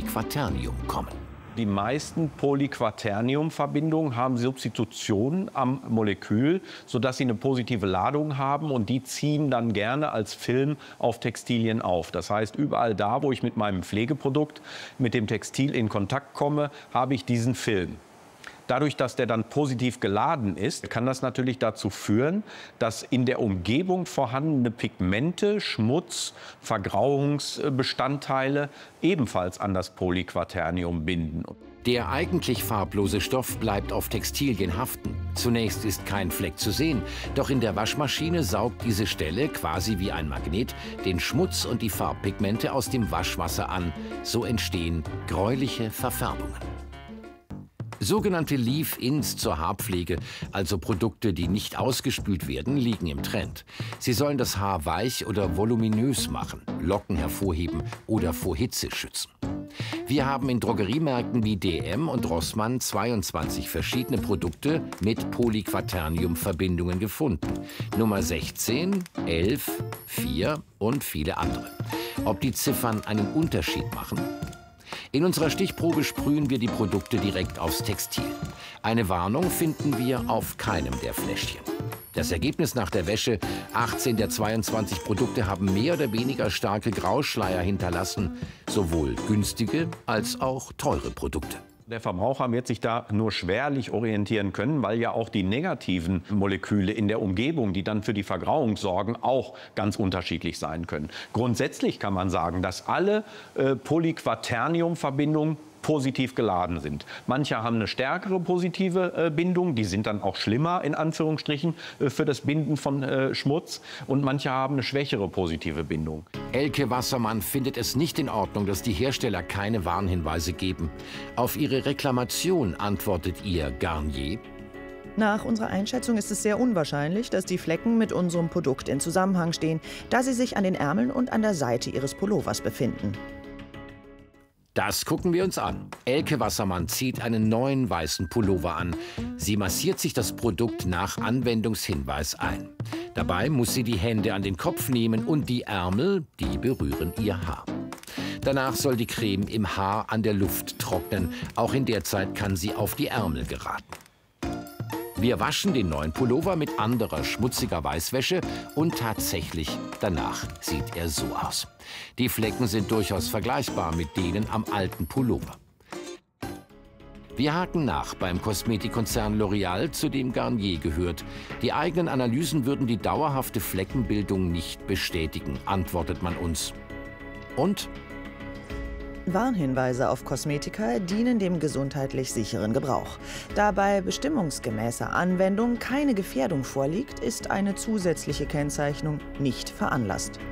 Polyquaternium kommen. Die meisten Polyquaternium-Verbindungen haben Substitutionen am Molekül, sodass sie eine positive Ladung haben, und die ziehen dann gerne als Film auf Textilien auf. Das heißt, überall da, wo ich mit meinem Pflegeprodukt, mit dem Textil in Kontakt komme, habe ich diesen Film. Dadurch, dass der dann positiv geladen ist, kann das natürlich dazu führen, dass in der Umgebung vorhandene Pigmente, Schmutz, Vergrauungsbestandteile ebenfalls an das Polyquaternium binden. Der eigentlich farblose Stoff bleibt auf Textilien haften. Zunächst ist kein Fleck zu sehen, doch in der Waschmaschine saugt diese Stelle quasi wie ein Magnet den Schmutz und die Farbpigmente aus dem Waschwasser an. So entstehen gräuliche Verfärbungen. Sogenannte Leave-ins zur Haarpflege, also Produkte, die nicht ausgespült werden, liegen im Trend. Sie sollen das Haar weich oder voluminös machen, Locken hervorheben oder vor Hitze schützen. Wir haben in Drogeriemärkten wie DM und Rossmann 22 verschiedene Produkte mit Polyquaternium-Verbindungen gefunden. Nummer 16, 11, 4 und viele andere. Ob die Ziffern einen Unterschied machen? In unserer Stichprobe sprühen wir die Produkte direkt aufs Textil. Eine Warnung finden wir auf keinem der Fläschchen. Das Ergebnis nach der Wäsche: 18 der 22 Produkte haben mehr oder weniger starke Grauschleier hinterlassen. Sowohl günstige als auch teure Produkte. Der Verbraucher wird sich da nur schwerlich orientieren können, weil ja auch die negativen Moleküle in der Umgebung, die dann für die Vergrauung sorgen, auch ganz unterschiedlich sein können. Grundsätzlich kann man sagen, dass alle Polyquaternium-Verbindungen positiv geladen sind. Manche haben eine stärkere positive Bindung, die sind dann auch schlimmer in Anführungsstrichen für das Binden von Schmutz, und manche haben eine schwächere positive Bindung. Elke Wassermann findet es nicht in Ordnung, dass die Hersteller keine Warnhinweise geben. Auf ihre Reklamation antwortet ihr Garnier: Nach unserer Einschätzung ist es sehr unwahrscheinlich, dass die Flecken mit unserem Produkt in Zusammenhang stehen, da sie sich an den Ärmeln und an der Seite ihres Pullovers befinden. Das gucken wir uns an. Elke Wassermann zieht einen neuen weißen Pullover an. Sie massiert sich das Produkt nach Anwendungshinweis ein. Dabei muss sie die Hände an den Kopf nehmen und die Ärmel, die berühren ihr Haar. Danach soll die Creme im Haar an der Luft trocknen. Auch in der Zeit kann sie auf die Ärmel geraten. Wir waschen den neuen Pullover mit anderer schmutziger Weißwäsche und tatsächlich, danach sieht er so aus. Die Flecken sind durchaus vergleichbar mit denen am alten Pullover. Wir haken nach beim Kosmetikkonzern L'Oréal, zu dem Garnier gehört. Die eigenen Analysen würden die dauerhafte Fleckenbildung nicht bestätigen, antwortet man uns. Und? Warnhinweise auf Kosmetika dienen dem gesundheitlich sicheren Gebrauch. Da bei bestimmungsgemäßer Anwendung keine Gefährdung vorliegt, ist eine zusätzliche Kennzeichnung nicht veranlasst.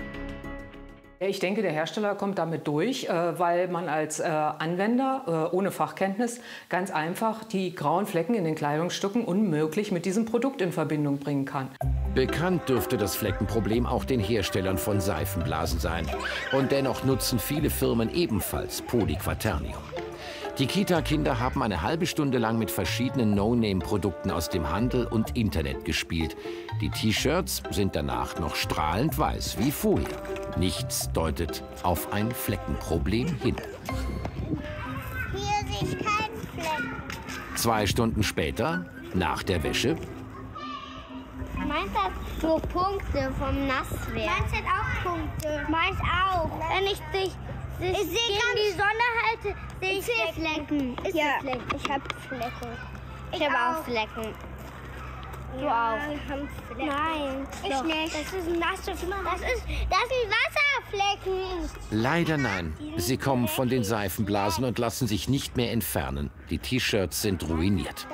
Ich denke, der Hersteller kommt damit durch, weil man als Anwender ohne Fachkenntnis ganz einfach die grauen Flecken in den Kleidungsstücken unmöglich mit diesem Produkt in Verbindung bringen kann. Bekannt dürfte das Fleckenproblem auch den Herstellern von Seifenblasen sein. Und dennoch nutzen viele Firmen ebenfalls Polyquaternium. Die Kita-Kinder haben eine halbe Stunde lang mit verschiedenen No-Name-Produkten aus dem Handel und Internet gespielt. Die T-Shirts sind danach noch strahlend weiß wie vorher. Nichts deutet auf ein Fleckenproblem hin. Hier sehe ich keinen Fleck. 2 Stunden später, nach der Wäsche. Meins hat so Punkte vom Nasswerden. Meins hat auch Punkte. Meins auch. Wenn ich dich gegen die Sonne halte, sehe ich Flecken. Ja, ich habe Flecken. Ich habe auch Flecken. Du auch. Nein, ich nicht. Das ist nasse Flecken. Das sind Wasserflecken. Leider nein. Sie kommen von den Seifenblasen und lassen sich nicht mehr entfernen. Die T-Shirts sind ruiniert.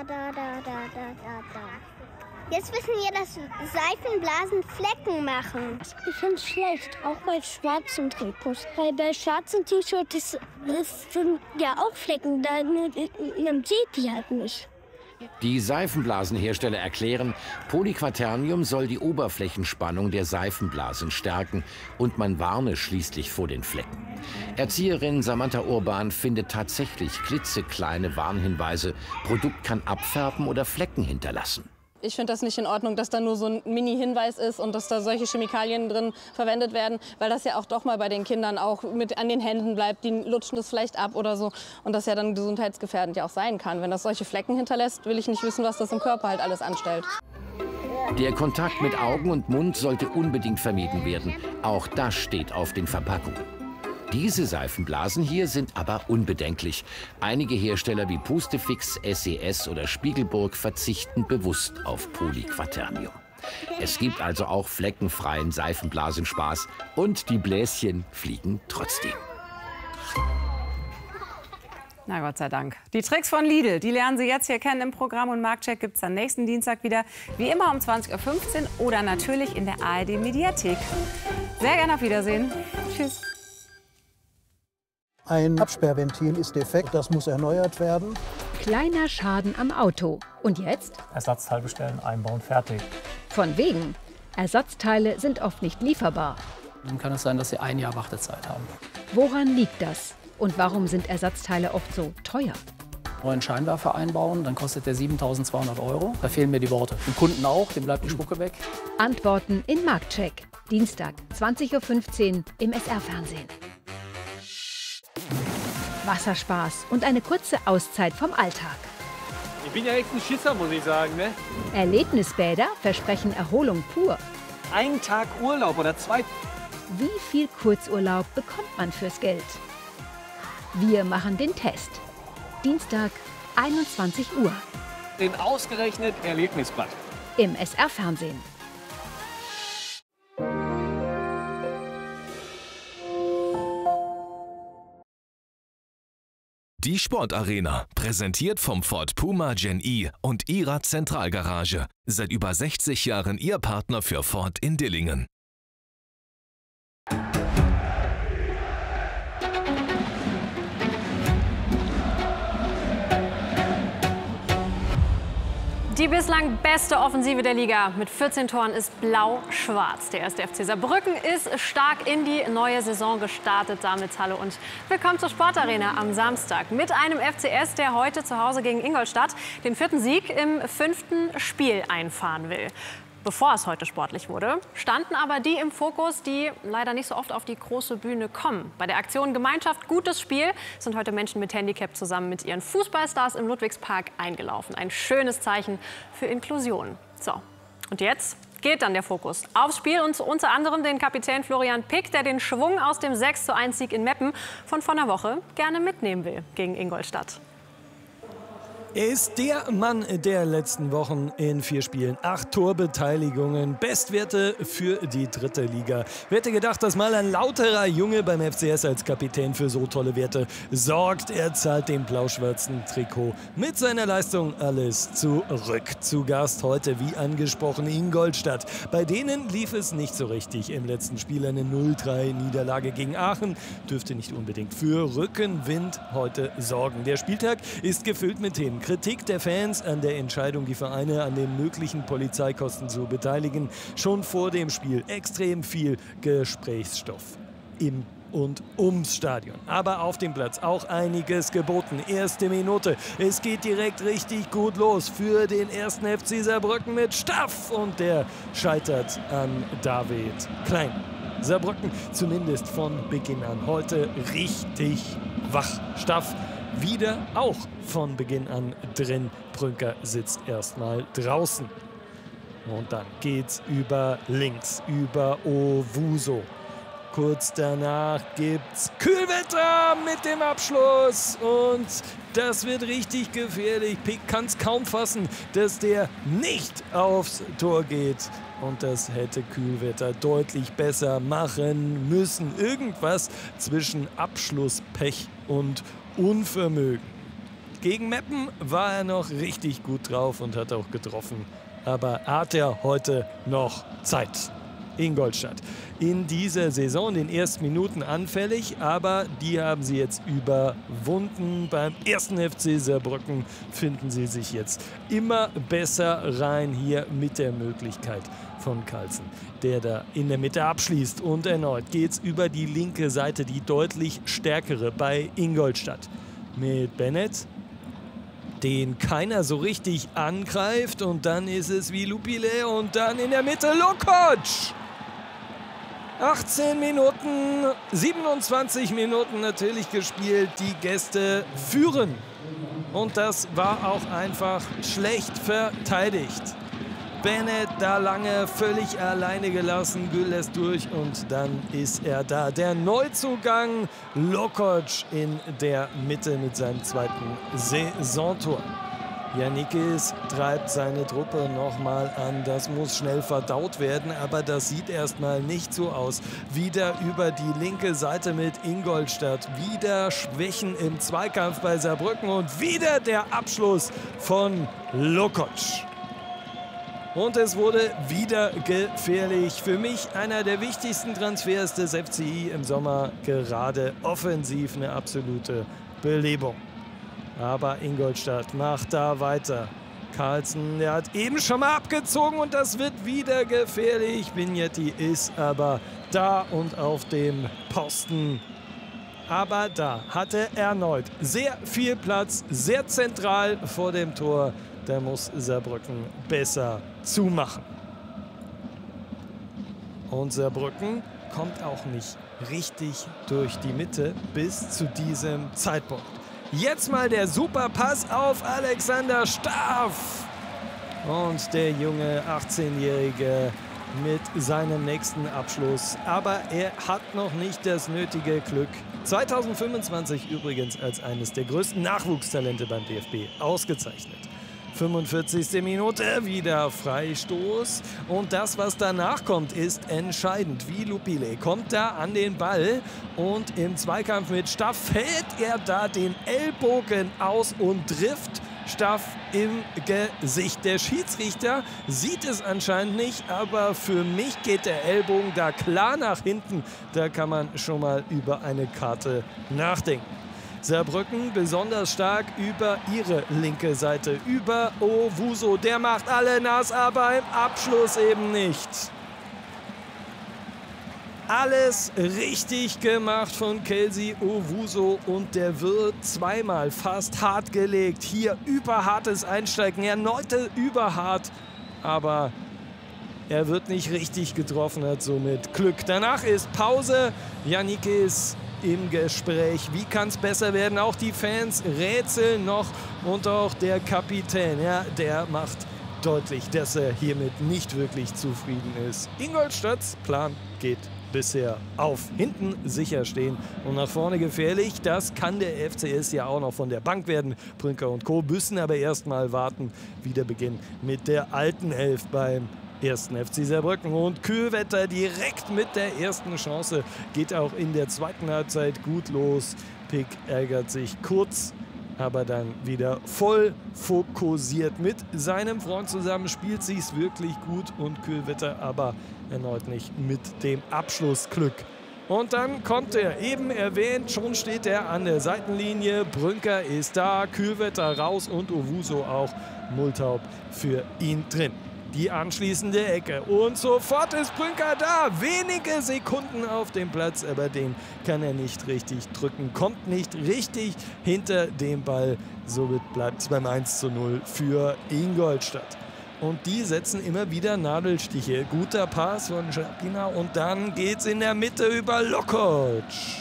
Jetzt wissen wir, dass Seifenblasen Flecken machen. Ich finde es schlecht, auch bei schwarzen Trikots. Weil bei schwarzen T-Shirts sind ja auch Flecken, man sieht die halt nicht. Die Seifenblasenhersteller erklären, Polyquaternium soll die Oberflächenspannung der Seifenblasen stärken und man warne schließlich vor den Flecken. Erzieherin Samantha Urban findet tatsächlich klitzekleine Warnhinweise. Produkt kann abfärben oder Flecken hinterlassen. Ich finde das nicht in Ordnung, dass da nur so ein Mini-Hinweis ist und dass da solche Chemikalien drin verwendet werden, weil das ja auch doch mal bei den Kindern auch mit an den Händen bleibt. Die lutschen das vielleicht ab oder so und das ja dann gesundheitsgefährdend ja auch sein kann. Wenn das solche Flecken hinterlässt, will ich nicht wissen, was das im Körper halt alles anstellt. Der Kontakt mit Augen und Mund sollte unbedingt vermieden werden. Auch das steht auf den Verpackungen. Diese Seifenblasen hier sind aber unbedenklich. Einige Hersteller wie Pustefix, SES oder Spiegelburg verzichten bewusst auf Polyquaternium. Es gibt also auch fleckenfreien Seifenblasenspaß und die Bläschen fliegen trotzdem. Na Gott sei Dank. Die Tricks von Lidl, die lernen Sie jetzt hier kennen im Programm und Marktcheck gibt es am nächsten Dienstag wieder, wie immer um 20:15 Uhr oder natürlich in der ARD-Mediathek. Sehr gerne auf Wiedersehen. Tschüss. Ein Absperrventil ist defekt, das muss erneuert werden. Kleiner Schaden am Auto. Und jetzt? Ersatzteil bestellen, einbauen, fertig. Von wegen. Ersatzteile sind oft nicht lieferbar. Dann kann es sein, dass Sie ein Jahr Wartezeit haben. Woran liegt das? Und warum sind Ersatzteile oft so teuer? Neuen Scheinwerfer einbauen, dann kostet der 7.200 €. Da fehlen mir die Worte. Dem Kunden auch, dem bleibt die Spucke weg. Antworten in Marktcheck. Dienstag, 20:15 Uhr im SR-Fernsehen. Wasserspaß und eine kurze Auszeit vom Alltag. Ich bin ja echt ein Schisser, muss ich sagen, ne? Erlebnisbäder versprechen Erholung pur. Ein Tag Urlaub oder 2. Wie viel Kurzurlaub bekommt man fürs Geld? Wir machen den Test. Dienstag, 21 Uhr. Den ausgerechnet Erlebnisbad. Im SR-Fernsehen. Die Sportarena, präsentiert vom Ford Puma Gen-E und ihrer Zentralgarage. Seit über 60 Jahren Ihr Partner für Ford in Dillingen. Die bislang beste Offensive der Liga mit 14 Toren ist blau-schwarz. Der 1. FC Saarbrücken ist stark in die neue Saison gestartet. Damit hallo und willkommen zur Sportarena am Samstag. Mit einem FCS, der heute zu Hause gegen Ingolstadt den 4. Sieg im 5. Spiel einfahren will. Bevor es heute sportlich wurde, standen aber die im Fokus, die leider nicht so oft auf die große Bühne kommen. Bei der Aktion Gemeinschaft Gutes Spiel sind heute Menschen mit Handicap zusammen mit ihren Fußballstars im Ludwigspark eingelaufen. Ein schönes Zeichen für Inklusion. So, und jetzt geht dann der Fokus aufs Spiel und unter anderem den Kapitän Florian Pick, der den Schwung aus dem 6:1 Sieg in Meppen von vor einer Woche gerne mitnehmen will gegen Ingolstadt. Er ist der Mann der letzten Wochen in 4 Spielen. 8 Torbeteiligungen, Bestwerte für die 3. Liga. Wer hätte gedacht, dass mal ein lauterer Junge beim FCS als Kapitän für so tolle Werte sorgt? Er zahlt dem blau-schwarzen Trikot mit seiner Leistung alles zurück. Zu Gast heute, wie angesprochen, Ingolstadt. Bei denen lief es nicht so richtig. Im letzten Spiel eine 0-3-Niederlage gegen Aachen. Dürfte nicht unbedingt für Rückenwind heute sorgen. Der Spieltag ist gefüllt mit Themen. Kritik der Fans an der Entscheidung, die Vereine an den möglichen Polizeikosten zu beteiligen. Schon vor dem Spiel extrem viel Gesprächsstoff im und ums Stadion. Aber auf dem Platz auch einiges geboten. Erste Minute. Es geht direkt richtig gut los für den 1. FC Saarbrücken mit Staff. Und der scheitert an David Klein. Saarbrücken zumindest von Beginn an heute richtig wach. Staff wieder auch von Beginn an drin. Brünker sitzt erstmal draußen. Und dann geht's über links, über Owusu. Kurz danach gibt's Kühlwetter mit dem Abschluss. Und das wird richtig gefährlich. Pick kann's kaum fassen, dass der nicht aufs Tor geht. Und das hätte Kühlwetter deutlich besser machen müssen. Irgendwas zwischen Abschlusspech und Unvermögen. Gegen Meppen war er noch richtig gut drauf und hat auch getroffen. Aber hat er heute noch Zeit? Ingolstadt in dieser Saison, in den ersten Minuten anfällig, aber die haben sie jetzt überwunden. Beim 1. FC Saarbrücken finden sie sich jetzt immer besser rein hier mit der Möglichkeit von Carlsen, der da in der Mitte abschließt. Und erneut geht's über die linke Seite, die deutlich stärkere bei Ingolstadt. Mit Bennett. den keiner so richtig angreift. Und dann ist es wie Lupile und dann in der Mitte Lukoc. 18 Minuten, 27 Minuten natürlich gespielt. Die Gäste führen. Und das war auch einfach schlecht verteidigt. Bennett da lange völlig alleine gelassen. Gül lässt durch und dann ist er da. Der Neuzugang Lukoc in der Mitte mit seinem zweiten Saisontor. Yannickis treibt seine Truppe nochmal an. Das muss schnell verdaut werden, aber das sieht erstmal nicht so aus. Wieder über die linke Seite mit Ingolstadt. Wieder Schwächen im Zweikampf bei Saarbrücken und wieder der Abschluss von Lukoc. Und es wurde wieder gefährlich. Für mich einer der wichtigsten Transfers des FCI im Sommer. Gerade offensiv eine absolute Belebung. Aber Ingolstadt macht da weiter. Carlsen, der hat eben schon mal abgezogen und das wird wieder gefährlich. Vignetti ist aber da und auf dem Posten. Aber da hatte er erneut sehr viel Platz, sehr zentral vor dem Tor. Da muss Saarbrücken besser zumachen. Und Saarbrücken kommt auch nicht richtig durch die Mitte bis zu diesem Zeitpunkt. Jetzt mal der Superpass auf Alexander Staff. Und der junge 18-Jährige mit seinem nächsten Abschluss. Aber er hat noch nicht das nötige Glück. 2025 übrigens als eines der größten Nachwuchstalente beim DFB ausgezeichnet. 45. Minute, wieder Freistoß. Und das, was danach kommt, ist entscheidend. Wie Lupile kommt da an den Ball und im Zweikampf mit Staff fällt er da den Ellbogen aus und trifft Staff im Gesicht. Der Schiedsrichter sieht es anscheinend nicht, aber für mich geht der Ellbogen da klar nach hinten. Da kann man schon mal über eine Karte nachdenken. Saarbrücken besonders stark über ihre linke Seite, über Owusu. Der macht alle nass, aber im Abschluss eben nicht. Alles richtig gemacht von Kelsey Owusu und der wird zweimal fast hart gelegt. Hier überhartes Einsteigen, erneute überhart, aber er wird nicht richtig getroffen, hat somit Glück. Danach ist Pause. Yannickis im Gespräch. Wie kann es besser werden? Auch die Fans rätseln noch und auch der Kapitän, ja, der macht deutlich, dass er hiermit nicht wirklich zufrieden ist. Ingolstadts Plan geht bisher auf. Hinten sicher stehen und nach vorne gefährlich. Das kann der FCS ja auch noch von der Bank werden. Brünker und Co. müssen aber erstmal warten. Wiederbeginn mit der alten Elf beim ersten FC Saarbrücken und Kühlwetter direkt mit der ersten Chance. Geht auch in der zweiten Halbzeit gut los. Pick ärgert sich kurz, aber dann wieder voll fokussiert. Mit seinem Freund zusammen spielt sie es wirklich gut und Kühlwetter aber erneut nicht mit dem Abschlussglück. Und dann kommt er, eben erwähnt, schon steht er an der Seitenlinie. Brünker ist da, Kühlwetter raus und Owusu auch. Multaub für ihn drin. Die anschließende Ecke und sofort ist Brünker da. Wenige Sekunden auf dem Platz, aber den kann er nicht richtig drücken. Kommt nicht richtig hinter dem Ball. Somit bleibt es beim 1:0 für Ingolstadt. Und die setzen immer wieder Nadelstiche. Guter Pass von Schlapina und dann geht's in der Mitte über Lukoc.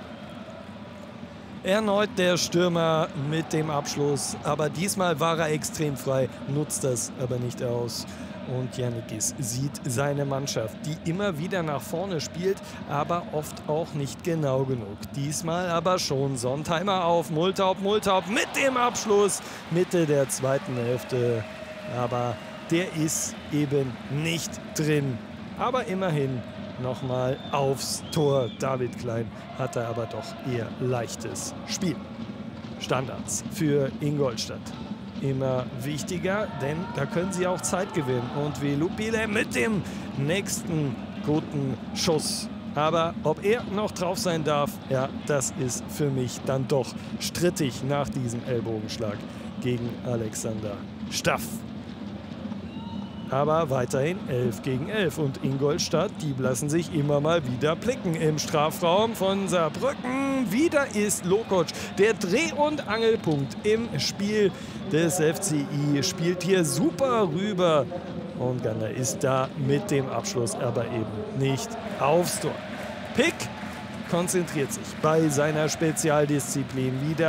Erneut der Stürmer mit dem Abschluss, aber diesmal war er extrem frei, nutzt das aber nicht aus. Und Yannickis sieht seine Mannschaft, die immer wieder nach vorne spielt, aber oft auch nicht genau genug. Diesmal aber schon Sontheimer auf Multaub mit dem Abschluss, Mitte der zweiten Hälfte. Aber der ist eben nicht drin. Aber immerhin nochmal aufs Tor. David Klein hatte aber doch eher leichtes Spiel. Standards für Ingolstadt. Immer wichtiger, denn da können sie auch Zeit gewinnen. Und Velupile mit dem nächsten guten Schuss. Aber ob er noch drauf sein darf, ja, das ist für mich dann doch strittig nach diesem Ellbogenschlag gegen Alexander Staff. Aber weiterhin 11 gegen 11. Und Ingolstadt, die lassen sich immer mal wieder blicken im Strafraum von Saarbrücken. Wieder ist Lokoc der Dreh- und Angelpunkt im Spiel des FCI. Spielt hier super rüber. Und Gander ist da mit dem Abschluss aber eben nicht aufs Tor. Pick konzentriert sich bei seiner Spezialdisziplin wieder.